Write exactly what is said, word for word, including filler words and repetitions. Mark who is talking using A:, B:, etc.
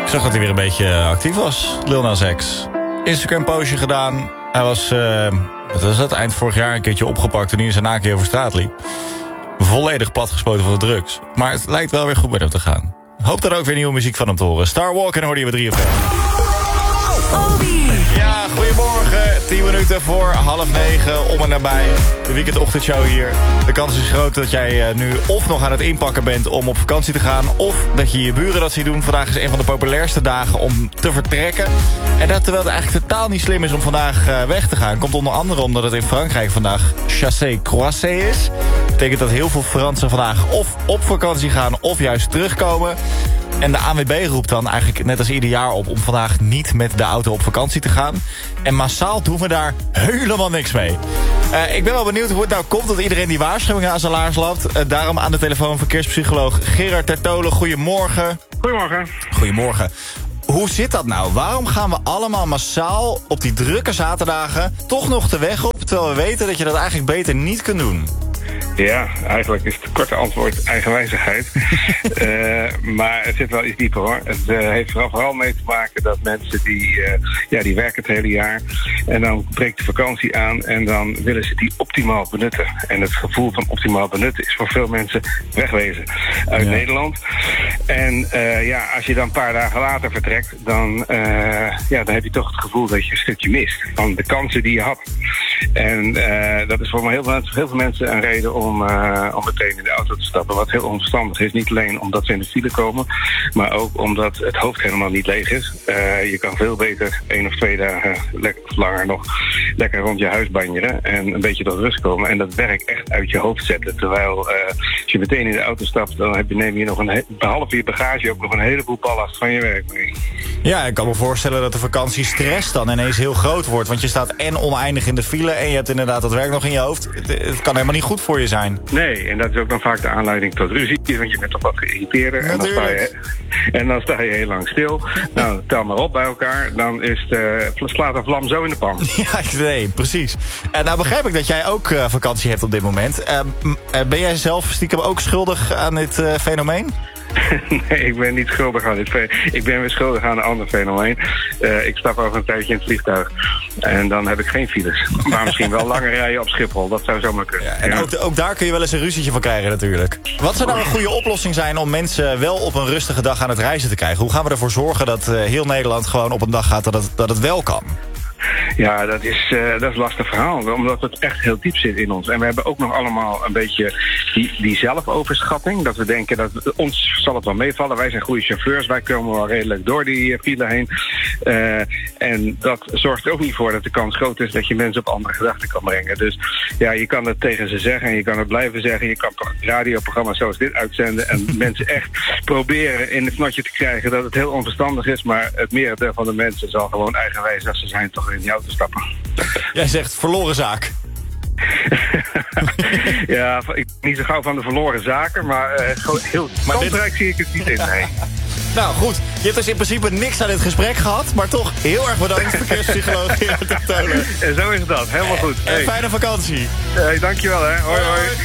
A: Ik zag dat hij weer een beetje actief was, Lil Nas X. Instagram postje gedaan. Hij was, uh, wat was dat, eind vorig jaar een keertje opgepakt toen hij in zijn naakje over straat liep. Volledig platgespoten van de drugs. Maar het lijkt wel weer goed met hem te gaan. Hoop dan ook weer nieuwe muziek van hem te horen. Star Walk en hoorde je bij drie F M. Ja, goedemorgen. tien minuten voor half negen, om en nabij. De weekendochtendshow hier. De kans is groot dat jij nu of nog aan het inpakken bent om op vakantie te gaan, of dat je je buren dat ziet doen. Vandaag is een van de populairste dagen om te vertrekken. En dat terwijl het eigenlijk totaal niet slim is om vandaag weg te gaan. Komt onder andere omdat het in Frankrijk vandaag chassé croisé is. Dat betekent dat heel veel Fransen vandaag of op vakantie gaan of juist terugkomen. En de A N W B roept dan eigenlijk net als ieder jaar op om vandaag niet met de auto op vakantie te gaan. En massaal doen we daar helemaal niks mee. Uh, ik ben wel benieuwd hoe het nou komt dat iedereen die waarschuwingen aan zijn laars lapt. Uh, daarom aan de telefoon verkeerspsycholoog Gerard Tertolen. Goedemorgen.
B: Goedemorgen.
A: Goedemorgen. Hoe zit dat nou? Waarom gaan we allemaal massaal op die drukke zaterdagen toch nog de weg op, terwijl we weten dat je dat eigenlijk beter niet kunt doen?
B: Ja, eigenlijk is het korte antwoord eigenwijzigheid. uh, maar het zit wel iets dieper hoor. Het uh, heeft vooral, vooral mee te maken dat mensen die, uh, ja, die werken het hele jaar. En dan breekt de vakantie aan en dan willen ze die optimaal benutten. En het gevoel van optimaal benutten is voor veel mensen wegwezen uit ja. Nederland. En uh, ja, als je dan een paar dagen later vertrekt, dan, uh, ja, dan heb je toch het gevoel dat je een stukje mist van de kansen die je had. En uh, dat is voor heel veel, heel veel mensen een reden om, uh, om meteen in de auto te stappen. Wat heel onverstandig is. Niet alleen omdat ze in de file komen, maar ook omdat het hoofd helemaal niet leeg is. Uh, je kan veel beter één of twee dagen, lekker, of langer nog, lekker rond je huis banjeren en een beetje tot rust komen. En dat werk echt uit je hoofd zetten. Terwijl uh, als je meteen in de auto stapt, dan heb je, neem je nog een, behalve je bagage ook nog een heleboel ballast van je werk mee.
A: Ja, ik kan me voorstellen dat de vakantiestress dan ineens heel groot wordt. Want je staat en oneindig in de file en je hebt inderdaad dat werk nog in je hoofd. Het, het kan helemaal niet goed voor je zijn.
B: Nee, en dat is ook dan vaak de aanleiding tot ruzie. Want je bent toch wat geïrriteerder. En dan, sta je, en dan sta je heel lang stil. Nou, tel maar op bij elkaar. Dan is de, slaat de vlam zo in de pan.
A: Ja, nee, precies. En nou begrijp ik dat jij ook uh, vakantie hebt op dit moment. Uh, uh, ben jij zelf stiekem ook schuldig aan dit uh, fenomeen?
B: Nee, ik ben niet schuldig aan dit fenomeen. Ik ben weer schuldig aan een ander fenomeen. Uh, ik stap over een tijdje in het vliegtuig. En dan heb ik geen files. Maar misschien wel langer rijden op Schiphol. Dat zou zomaar kunnen.
A: Ja, en
B: ja.
A: ook, ook daar kun je wel eens een ruzietje van krijgen natuurlijk. Wat zou nou een goede oplossing zijn om mensen wel op een rustige dag aan het reizen te krijgen? Hoe gaan we ervoor zorgen dat uh, heel Nederland gewoon op een dag gaat dat het, dat het wel kan?
B: Ja, dat is, uh, dat is een lastig verhaal. Omdat het echt heel diep zit in ons. En we hebben ook nog allemaal een beetje die, die zelfoverschatting. Dat we denken, dat ons zal het wel meevallen. Wij zijn goede chauffeurs. Wij komen wel redelijk door die file heen. Uh, en dat zorgt er ook niet voor dat de kans groot is dat je mensen op andere gedachten kan brengen. Dus ja, je kan het tegen ze zeggen en je kan het blijven zeggen. Je kan toch radioprogramma's zoals dit uitzenden en mensen echt proberen in het knotje te krijgen dat het heel onverstandig is. Maar het merendeel van de mensen zal gewoon eigenwijs als ze zijn toch in die auto stappen.
A: Jij zegt verloren zaak.
B: Ja, ik ben niet zo gauw van de verloren zaken, maar uh, gewoon heel kansrijk dit... zie ik het niet in. Nee.
A: Nou goed, je hebt dus in principe niks aan dit gesprek gehad, maar toch heel erg bedankt, verkeerspsycholoog Gerard Tertolen.
B: En zo is dat, helemaal goed.
A: En hey. Fijne vakantie.
B: Hey, dankjewel hè, hoi hoi. hoi.